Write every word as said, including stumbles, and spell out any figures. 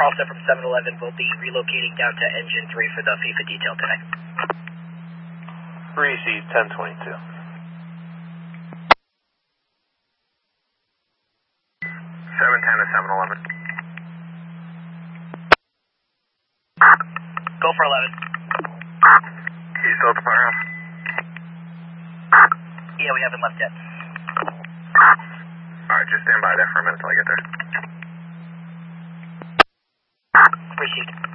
Carlson from seven eleven will be relocating down to engine three for the FIFA detail today. Receive ten twenty-two. seven ten to seven eleven. Go for eleven. You still at the firehouse? Yeah, we haven't left yet. Alright, just stand by there for a minute until I get there. Received.